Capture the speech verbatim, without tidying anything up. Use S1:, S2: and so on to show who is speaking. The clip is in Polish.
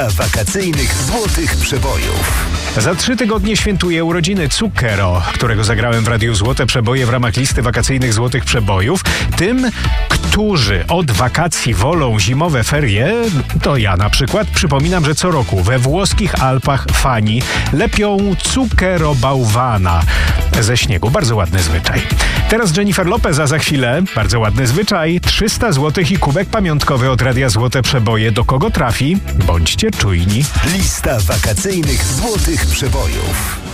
S1: Wakacyjnych złotych przebojów.
S2: Za trzy tygodnie świętuję urodziny Zucchero, którego zagrałem w Radiu Złote Przeboje w ramach listy wakacyjnych złotych przebojów. Tym, którzy od wakacji wolą zimowe ferie, to ja na przykład, przypominam, że co roku we włoskich Alpach fani lepią Zucchero bałwana ze śniegu. Bardzo ładny zwyczaj. Teraz Jennifer Lopez, a za chwilę, bardzo ładny zwyczaj, trzysta złotych i kubek pamiątkowy od Radia Złote Przeboje. Do kogo trafi? Bądźcie czujni.
S1: Lista wakacyjnych złotych przebojów.